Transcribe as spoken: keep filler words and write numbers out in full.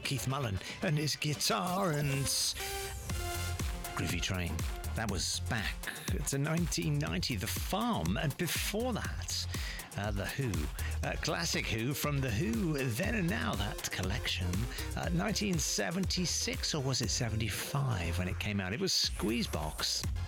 Keith Mullen and his guitar and Groovy Train. That was back to nineteen ninety, The Farm, and before that, uh, The Who. Uh, classic Who from The Who, Then and Now, that collection. Uh, nineteen seventy-six, or was it seventy-five when it came out? It was Squeezebox.